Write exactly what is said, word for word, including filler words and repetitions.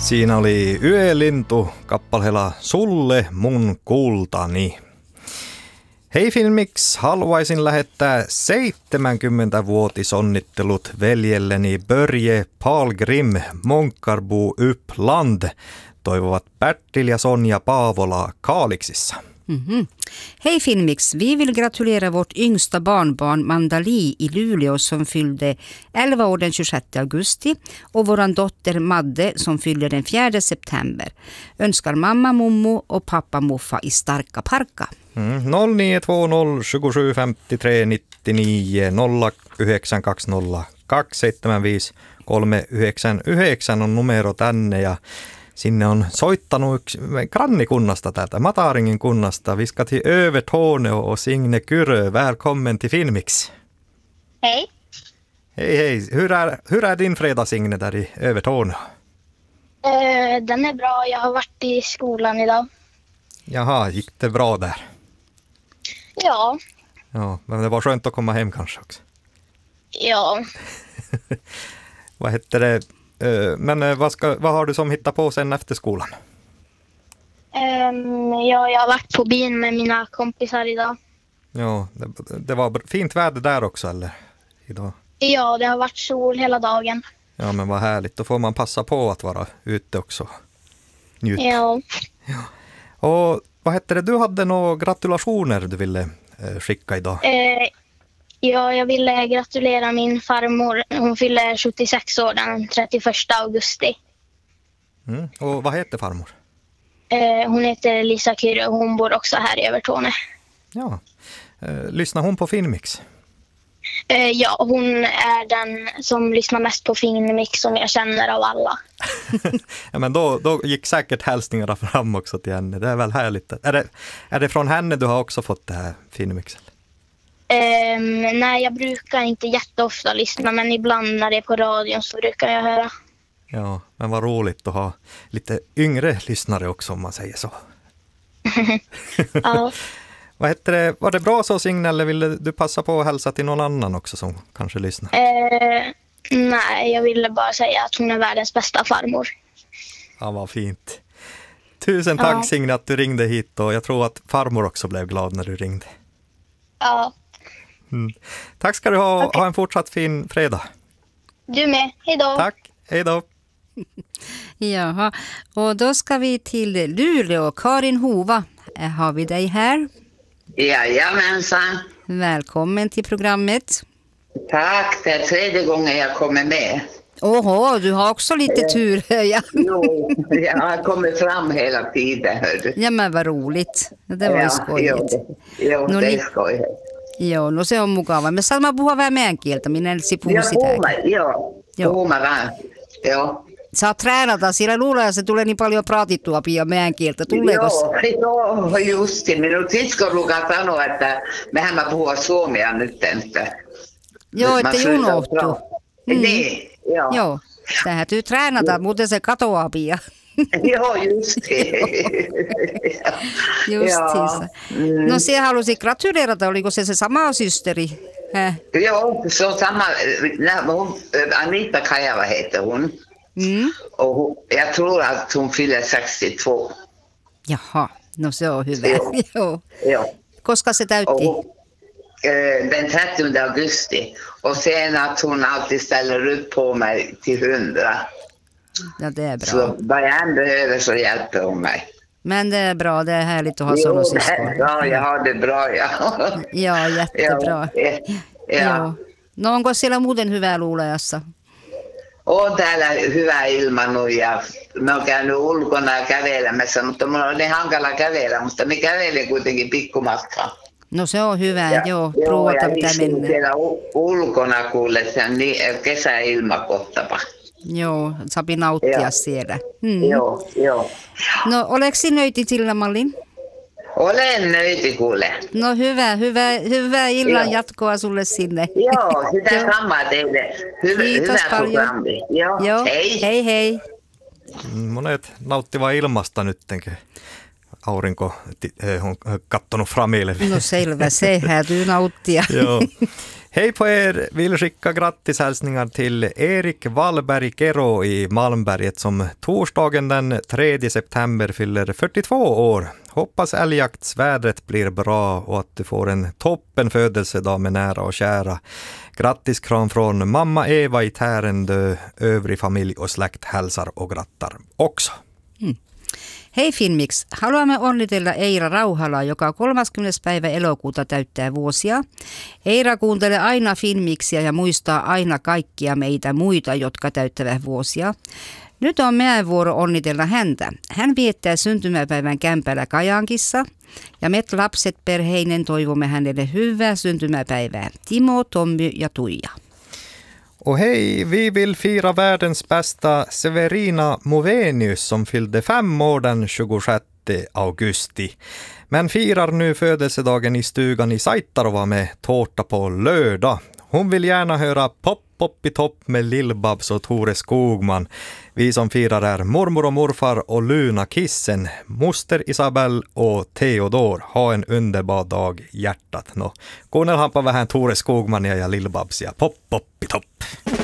Siinä oli Yölintu kappaleella Sulle mun kultani. Hei Filmix, haluaisin lähettää seitsemänkymmentävuotisonnittelut veljelleni Börje Palgrim Månkarbo Uppland. Toivovat Bertil ja Sonja Paavola Kaaliksissa. Mm-hmm. Hej Filmix, vi vill gratulera vårt yngsta barnbarn Mandali i Luleå som fyllde elva år den tjugosjätte augusti och våran dotter Madde som fyller den fjärde september. Önskar mamma Mommo och pappa Muffa i Starka Parka. Mm, noll nio två noll sju sju fem tre nio nio nolla yhdeksän kaksi nolla kaksi seitsemän viisi kolme yhdeksän yhdeksän on numero tänne ja sinne on soittanut yksi grannikunnasta täältä, Mataringin kunnasta. Vi ska till Övertorneå och Signe Kyrö. Välkommen till Filmix. Hej. Hej, hej. Hur är, hur är din fredag, Signe, där i Övertorneå? Uh, den är bra. Jag har varit i skolan idag. Jaha, gick det bra där? Ja. Ja, men det var skönt att komma hem kanske också. Ja. Vad heter det? Men vad, ska, vad har du som hittar på sen efter skolan? Um, ja, jag har varit på byn med mina kompisar idag. Ja, det, det var fint väder där också, eller? Idag. Ja, det har varit sol hela dagen. Ja, men vad härligt. Då får man passa på att vara ute också. Njuta. Ja. Ja. Och vad heter det? Du hade några gratulationer du ville eh, skicka idag. Uh, ja, jag ville gratulera min farmor. Hon fyller sjuttiosex år den trettioförsta augusti. Mm. Och vad heter farmor? Uh, hon heter Lisa Kyrö och hon bor också här i Övertorneå. Ja. Eh, lyssnar hon på Filmix? Uh, ja, hon är den som lyssnar mest på Filmix som jag känner av alla. Ja, men då, då gick säkert hälsningarna fram också till henne. Det är väl härligt. Är det, är det från henne du har också fått det här Filmix? Um, nej, jag brukar inte jätteofta lyssna, men ibland när det är på radion så brukar jag höra. Ja, men vad roligt att ha lite yngre lyssnare också, om man säger så. Ja. Vad heter det? Var det bra så, Signe, eller ville du passa på att hälsa till någon annan också som kanske lyssnar? Uh, nej, jag ville bara säga att hon är världens bästa farmor. Ja, vad fint. Tusen tack, ja. Signe, att du ringde hit, och jag tror att farmor också blev glad när du ringde. Ja. Mm. Tack ska du ha. Okay. Ha en fortsatt fin fredag. Du med. Hej då. Tack. Hej då. Jaha, och då ska vi till Luleå. Karin Hova, har vi dig här? Jajamensan. Välkommen till programmet. Tack, det är tredje gången jag kommer med. Åhå, du har också lite tur. Ja. Jo, jag har kommit fram hela tiden. Hör. Ja, men vad roligt. Det var ju ja, skojigt. Jo, jo no, det är skojigt. Joo, no se on mukava. Me saamme puhua vähän meidän kieltä. Minä ensin puhun sitäkin. Joo, puhumme vähän. Joo. Saa treenata, siellä luulee, se tulee niin paljon praatittua pian meidän kieltä. Tuleeko se? Joo, justi. Minun sisko ruukaa sanoa, että mehän mä puhua suomea nyt. Että joo, että unohtuu. Mm. Niin, joo. Joo, täytyy treenata, muuten se katoaa pian. Joo, justi. Justiinsa. Mm. No se halusi gratulerata, oliko se se sama systeri? Häh? Joo, se on sama. Anita Kajava heter hon. Mm. Och hon, jag tror att hon fyller sextiotvå. Jaha, no se on hyvä. Joo. Joo. Joo. Koska se täytti? Och, eh, den trettionde augusti. Och sen att hon alltid ställer upp på mig till hundra. Ja, det är bra. Så vad jag än behöver så hjälper hon mig. Men det är bra, det är härligt att ha sådana syskon. Ja, jag har det bra, ja. Ja, jättebra. Ja. Ja. No onko siellä muuten hyvää Luulajassa? On täällä hyvä ilma nyt ja me on käynyt ulkona kävelemässä, mutta mulla on niin hankala kävellä, mutta me kävelin kuitenkin pikkumatkaa. No se on hyvä, ja, joo, pruuvata mitä mennä. Siellä ulkona kuule, se on niin kesäilma kohtava. Joo, saapi nauttia joo. Siellä. Hmm. Joo, joo. No, oleks sinä nöyti sillä mallin? Olen nöyti kuule. No hyvä, hyvä, hyvää illan joo. Jatkoa sulle sinne. Joo, sitä joo. Samaa teille. Hyvä, kiitos hyvä paljon. Joo, joo. Hei. Hei hei. Monet nauttivat ilmasta nyttenkin. Aurinko on kattonut framille. No selvä, se täytyy nauttia. Joo. Hej på er, vill skicka grattishälsningar till Erik Wallberg Kero i Malmberget som torsdagen den tredje september fyller fyrtiotvå år. Hoppas älgjaktsvädret blir bra och att du får en toppen födelsedag med nära och kära. Grattis kram från mamma Eva i Tärendö, övrig familj och släkt hälsar och grattar också. Mm. Hei Finmix, haluamme onnitella Eira Rauhala, joka kolmaskymmenes päivä elokuuta täyttää vuosia. Eira kuuntelee aina Finmixia ja muistaa aina kaikkia meitä muita, jotka täyttävät vuosia. Nyt on meidän vuoro onnitella häntä. Hän viettää syntymäpäivän kämpällä Kajankissa ja me lapset perheinen toivomme hänelle hyvää syntymäpäivää. Timo, Tommy ja Tuija. Och hej, vi vill fira världens bästa Severina Movenius som fyllde fem år den tjugosjätte augusti. Men firar nu födelsedagen i stugan i Saitarova med tårta på lördag. Hon vill gärna höra Pop Pop i topp med Lill-Babs och Tore Skogman. Vi som firar är mormor och morfar och Luna Kissen, moster Isabel och Theodor. Ha en underbar dag, hjärtat. No, kuunnelhaanpa vähän Tore Skogmania ja Lill-Babsia. Pop Pop i topp.